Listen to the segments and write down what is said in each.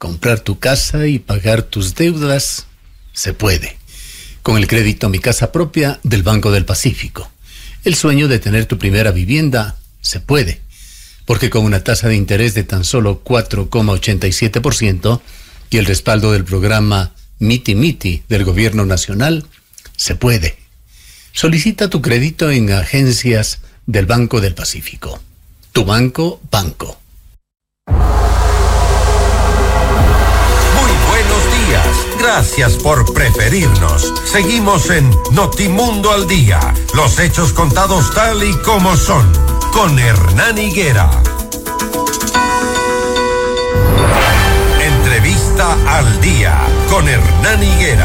comprar tu casa y pagar tus deudas, se puede. Con el crédito Mi Casa Propia del Banco del Pacífico. El sueño de tener tu primera vivienda, se puede. Porque con una tasa de interés de tan solo 4,87% y el respaldo del programa Miti Miti del Gobierno Nacional, se puede. Solicita tu crédito en agencias del Banco del Pacífico. Tu banco. Gracias por preferirnos. Seguimos en Notimundo al Día. Los hechos contados tal y como son. Con Hernán Higuera. Entrevista al Día. Con Hernán Higuera.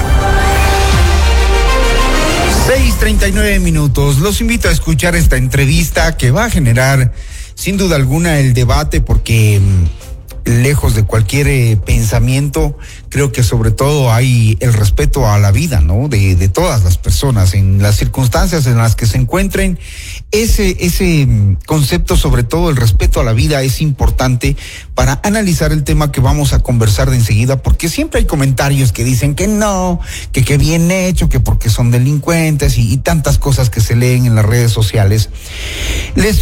6:39. Los invito a escuchar esta entrevista que va a generar, sin duda alguna, el debate, porque lejos de cualquier pensamiento, creo que sobre todo hay el respeto a la vida, ¿no? De todas las personas, en las circunstancias en las que se encuentren. Ese concepto, sobre todo el respeto a la vida, es importante para analizar el tema que vamos a conversar de enseguida, porque siempre hay comentarios que dicen que no, que bien hecho, que porque son delincuentes y tantas cosas que se leen en las redes sociales. Les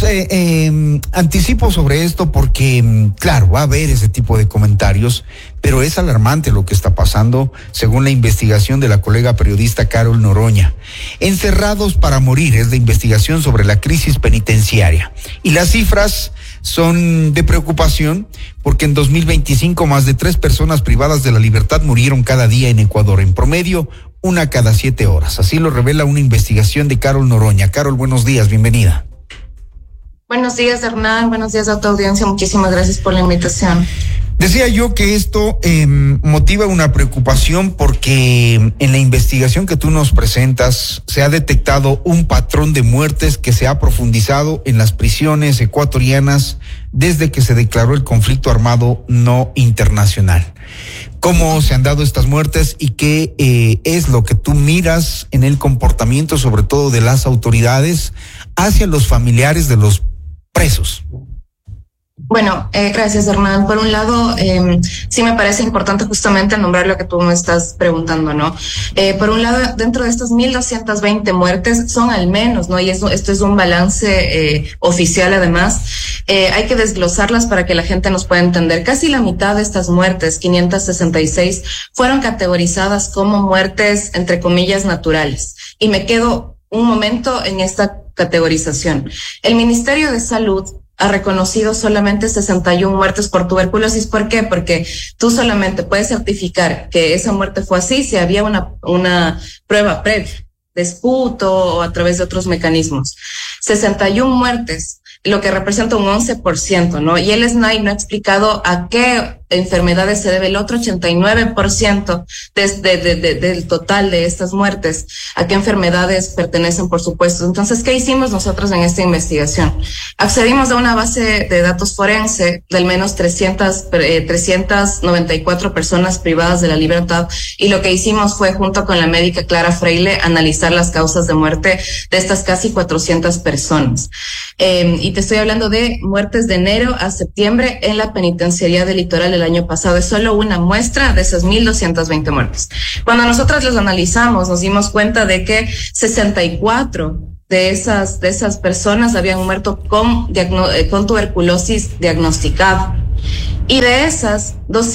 anticipo sobre esto porque, claro, va a haber ese tipo de comentarios, pero es alarmante lo que está pasando, según la investigación de la colega periodista Carol Noroña. Encerrados para morir es la investigación sobre la crisis penitenciaria. Y las cifras son de preocupación porque en 2025 más de 3 personas privadas de la libertad murieron cada día en Ecuador, en promedio 1 cada 7 horas. Así lo revela una investigación de Carol Noroña. Carol, buenos días, bienvenida. Buenos días, Hernán. Buenos días a tu audiencia. Muchísimas gracias por la invitación. Decía yo que esto motiva una preocupación porque en la investigación que tú nos presentas se ha detectado un patrón de muertes que se ha profundizado en las prisiones ecuatorianas desde que se declaró el conflicto armado no internacional. ¿Cómo se han dado estas muertes y qué es lo que tú miras en el comportamiento, sobre todo de las autoridades, hacia los familiares de los presos? Bueno, gracias, Hernán. Por un lado, sí me parece importante justamente nombrar lo que tú me estás preguntando, ¿no? Por un lado, dentro de estas 1,220 muertes son al menos, ¿no? Y esto es un balance oficial, además. Hay que desglosarlas para que la gente nos pueda entender. Casi la mitad de estas muertes, 566, fueron categorizadas como muertes, entre comillas, naturales. Y me quedo un momento en esta categorización. El Ministerio de Salud ha reconocido solamente 61 muertes por tuberculosis. ¿Por qué? Porque tú solamente puedes certificar que esa muerte fue así si había una prueba previa de esputo o a través de otros mecanismos. 61 muertes, lo que representa un 11%, ¿no? Y el SNAI no ha explicado a qué enfermedades se debe el otro 89% del total de estas muertes, a qué enfermedades pertenecen, por supuesto. Entonces, ¿qué hicimos nosotros en esta investigación? Accedimos a una base de datos forense de al menos 394 personas privadas de la libertad, y lo que hicimos fue, junto con la médica Clara Freile, analizar las causas de muerte de estas casi 400 personas. Y te estoy hablando de muertes de enero a septiembre en la penitenciaría del Litoral el año pasado. Es solo una muestra de esas 1,220 muertes. Cuando nosotros los analizamos, nos dimos cuenta de que 64 de esas personas habían muerto con tuberculosis diagnosticada. Y de esas,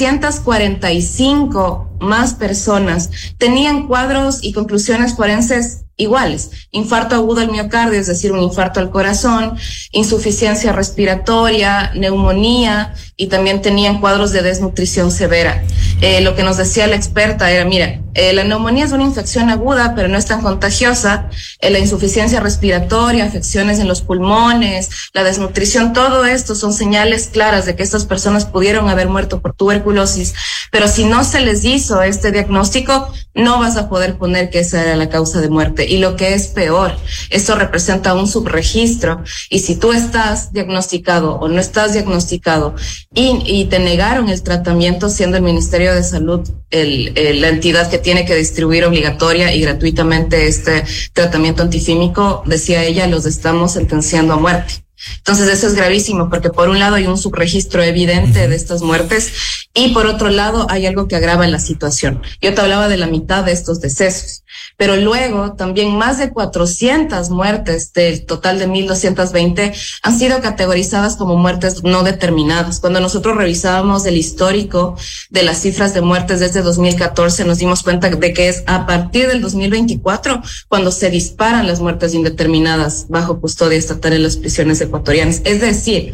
245 más personas tenían cuadros y conclusiones forenses iguales: infarto agudo al miocardio, es decir, un infarto al corazón, insuficiencia respiratoria, neumonía, y también tenían cuadros de desnutrición severa. Lo que nos decía la experta era, mira, la neumonía es una infección aguda, pero no es tan contagiosa. La insuficiencia respiratoria, afecciones en los pulmones, la desnutrición, todo esto son señales claras de que estas personas pudieron haber muerto por tuberculosis, pero si no se les hizo este diagnóstico, no vas a poder poner que esa era la causa de muerte. Y lo que es peor, esto representa un subregistro, y si tú estás diagnosticado o no estás diagnosticado y te negaron el tratamiento, siendo el Ministerio de Salud la entidad que tiene que distribuir obligatoria y gratuitamente este tratamiento antifímico, decía ella, los estamos sentenciando a muerte. Entonces eso es gravísimo, porque por un lado hay un subregistro evidente de estas muertes, Y por otro lado, hay algo que agrava la situación. Yo te hablaba de la mitad de estos decesos, pero luego también más de 400 muertes del total de 1.220 han sido categorizadas como muertes no determinadas. Cuando nosotros revisábamos el histórico de las cifras de muertes desde 2014, nos dimos cuenta de que es a partir del 2024 cuando se disparan las muertes indeterminadas bajo custodia estatal en las prisiones ecuatorianas. Es decir,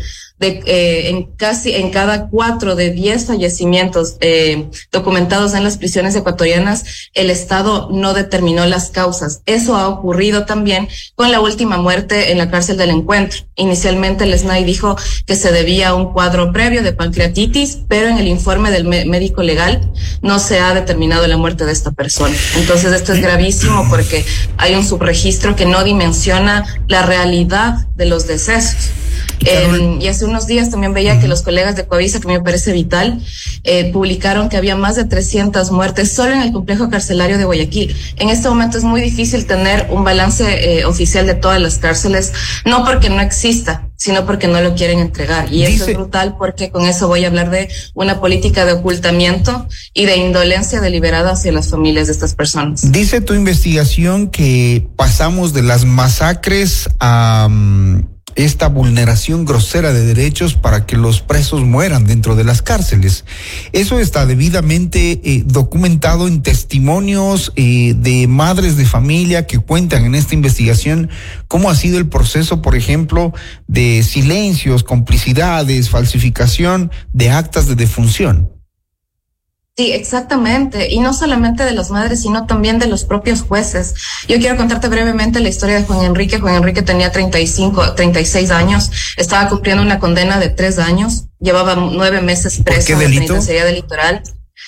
en cada 4 de 10 fallecimientos documentados en las prisiones ecuatorianas, el Estado no determinó las causas. Eso ha ocurrido también con la última muerte en la cárcel del Encuentro. Inicialmente el SNAI dijo que se debía a un cuadro previo de pancreatitis, pero en el informe del médico legal no se ha determinado la muerte de esta persona. Entonces esto es gravísimo porque hay un subregistro que no dimensiona la realidad de los decesos. Y hace unos días también veía que los colegas de Coavisa, que me parece vital, publicaron que había más de 300 muertes solo en el complejo carcelario de Guayaquil. En este momento es muy difícil tener un balance oficial de todas las cárceles, no porque no exista, sino porque no lo quieren entregar. Y eso es brutal porque con eso voy a hablar de una política de ocultamiento y de indolencia deliberada hacia las familias de estas personas. Dice tu investigación que pasamos de las masacres a esta vulneración grosera de derechos para que los presos mueran dentro de las cárceles. Eso está debidamente documentado en testimonios de madres de familia que cuentan en esta investigación cómo ha sido el proceso, por ejemplo, de silencios, complicidades, falsificación de actas de defunción. Sí, exactamente. Y no solamente de las madres, sino también de los propios jueces. Yo quiero contarte brevemente la historia de Juan Enrique. Juan Enrique tenía 36 años, estaba cumpliendo una condena de 3 años, llevaba 9 meses preso en la penitenciaría del Litoral.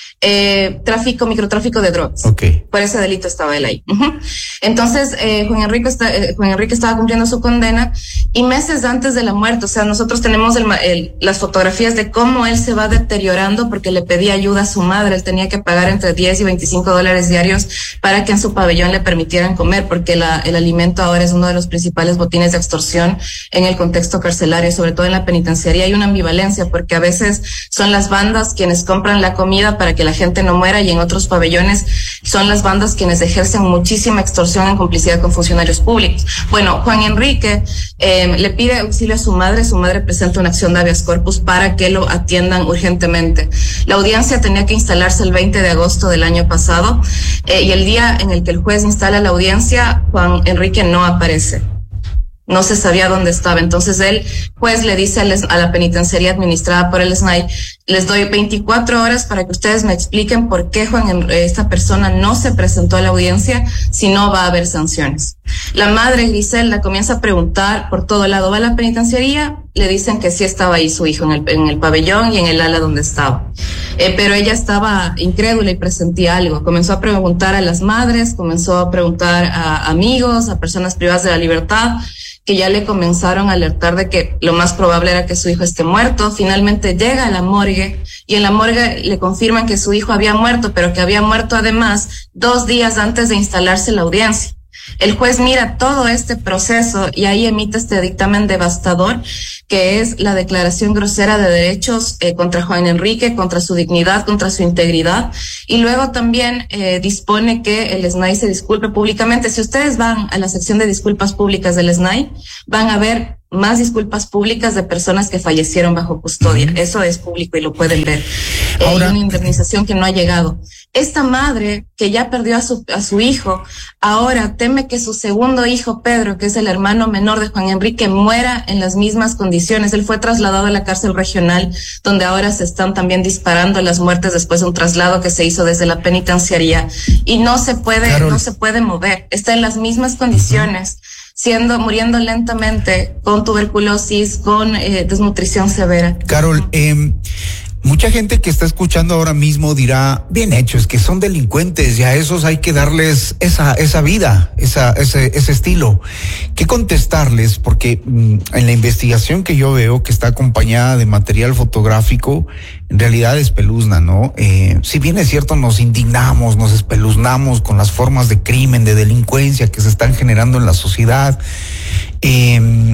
Microtráfico de drogas. Okay. Por ese delito estaba él ahí. Entonces, Juan Enrique estaba cumpliendo su condena y meses antes de la muerte, o sea, nosotros tenemos las fotografías de cómo él se va deteriorando porque le pedía ayuda a su madre. Él tenía que pagar entre $10 y $25 diarios para que en su pabellón le permitieran comer, porque el alimento ahora es uno de los principales botines de extorsión en el contexto carcelario, sobre todo en la penitenciaría. Hay una ambivalencia porque a veces son las bandas quienes compran la comida para que la gente no muera, y en otros pabellones son las bandas quienes ejercen muchísima extorsión en complicidad con funcionarios públicos. Bueno, Juan Enrique le pide auxilio a su madre presenta una acción de habeas corpus para que lo atiendan urgentemente. La audiencia tenía que instalarse el 20 de agosto del año pasado, y el día en el que el juez instala la audiencia, Juan Enrique no aparece. No se sabía dónde estaba. Entonces el juez le dice a la penitenciaría administrada por el SNAI, les doy 24 horas para que ustedes me expliquen por qué esta persona no se presentó a la audiencia, si no va a haber sanciones. La madre, Griselda, comienza a preguntar por todo lado. Va a la penitenciaría, le dicen que sí estaba ahí su hijo en el pabellón y en el ala donde estaba. Pero ella estaba incrédula y presentía algo. Comenzó a preguntar a las madres, comenzó a preguntar a amigos, a personas privadas de la libertad, que ya le comenzaron a alertar de que lo más probable era que su hijo esté muerto. Finalmente llega a la morgue y en la morgue le confirman que su hijo había muerto, pero que había muerto además 2 días antes de instalarse la audiencia. El juez mira todo este proceso y ahí emite este dictamen devastador, que es la declaración grosera de derechos contra Juan Enrique, contra su dignidad, contra su integridad, y luego también dispone que el SNAI se disculpe públicamente. Si ustedes van a la sección de disculpas públicas del SNAI, van a ver más disculpas públicas de personas que fallecieron bajo custodia. Eso es público y lo pueden ver. Ahora, una indemnización que no ha llegado. Esta madre que ya perdió a su hijo, ahora teme que su segundo hijo, Pedro, que es el hermano menor de Juan Enrique, muera en las mismas condiciones. Él fue trasladado a la cárcel regional, donde ahora se están también disparando las muertes después de un traslado que se hizo desde la penitenciaría, y no se puede mover. Está en las mismas condiciones, muriendo lentamente, con tuberculosis, con desnutrición severa. Carol, mucha gente que está escuchando ahora mismo dirá, bien hecho, es que son delincuentes y a esos hay que darles esa vida, ese estilo. ¿Qué contestarles? Porque en la investigación que yo veo, que está acompañada de material fotográfico, en realidad espeluzna, ¿no? Si bien es cierto, nos indignamos, nos espeluznamos con las formas de crimen, de delincuencia que se están generando en la sociedad,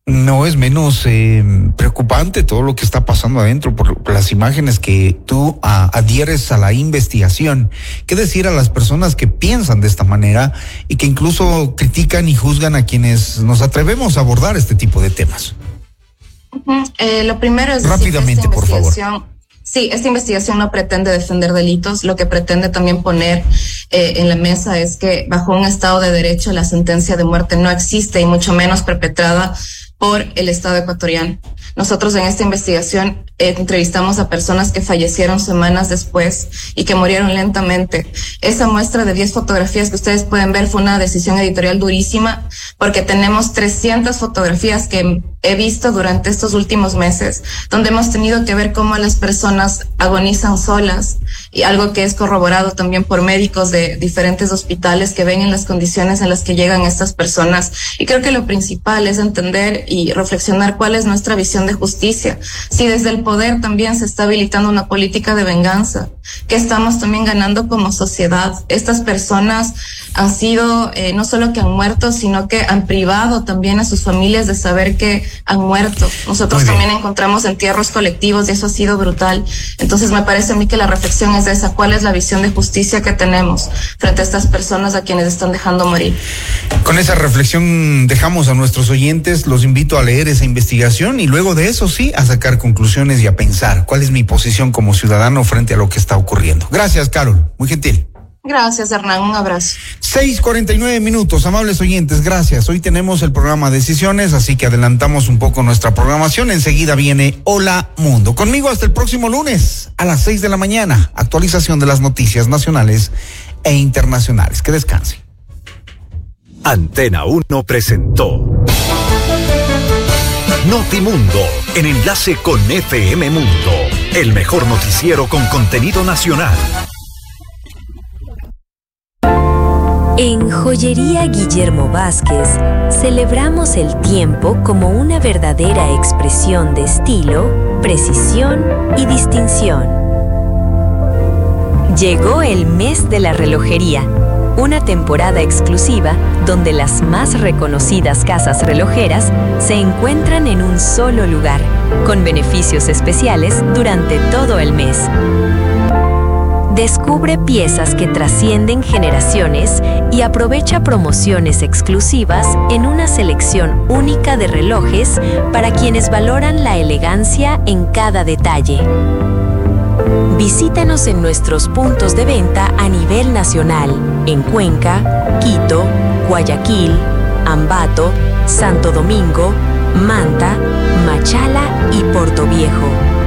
No es menos preocupante todo lo que está pasando adentro por las imágenes que tú adhieres a la investigación. ¿Qué decir a las personas que piensan de esta manera y que incluso critican y juzgan a quienes nos atrevemos a abordar este tipo de temas? Lo primero es rápidamente, por favor. Sí, esta investigación no pretende defender delitos. Lo que pretende también poner en la mesa es que bajo un Estado de Derecho la sentencia de muerte no existe y mucho menos perpetrada por el Estado ecuatoriano. Nosotros en esta investigación entrevistamos a personas que fallecieron semanas después y que murieron lentamente. Esa muestra de 10 fotografías que ustedes pueden ver fue una decisión editorial durísima, porque tenemos 300 fotografías que he visto durante estos últimos meses, donde hemos tenido que ver cómo las personas agonizan solas, y algo que es corroborado también por médicos de diferentes hospitales que ven en las condiciones en las que llegan estas personas. Y creo que lo principal es entender y reflexionar cuál es nuestra visión de justicia. Si desde el poder también se está habilitando una política de venganza, ¿qué estamos también ganando como sociedad? Estas personas han sido, no solo que han muerto, sino que han privado también a sus familias de saber que han muerto. Nosotros también encontramos entierros colectivos y eso ha sido brutal. Entonces me parece a mí que la reflexión es esa: ¿cuál es la visión de justicia que tenemos frente a estas personas a quienes están dejando morir? Con esa reflexión dejamos a nuestros oyentes, los invito a leer esa investigación y luego de eso sí, a sacar conclusiones y a pensar cuál es mi posición como ciudadano frente a lo que está ocurriendo. Gracias, Carol, muy gentil. Gracias, Hernán, un abrazo. 6:49, amables oyentes, gracias. Hoy tenemos el programa Decisiones, así que adelantamos un poco nuestra programación. Enseguida viene Hola Mundo. Conmigo hasta el próximo lunes a las 6 de la mañana. Actualización de las noticias nacionales e internacionales. Que descanse. Antena 1 presentó Notimundo, en enlace con FM Mundo, el mejor noticiero con contenido nacional. En Joyería Guillermo Vázquez celebramos el tiempo como una verdadera expresión de estilo, precisión y distinción. Llegó el mes de la relojería, una temporada exclusiva donde las más reconocidas casas relojeras se encuentran en un solo lugar, con beneficios especiales durante todo el mes. Descubre piezas que trascienden generaciones y aprovecha promociones exclusivas en una selección única de relojes para quienes valoran la elegancia en cada detalle. Visítanos en nuestros puntos de venta a nivel nacional, en Cuenca, Quito, Guayaquil, Ambato, Santo Domingo, Manta, Machala y Portoviejo.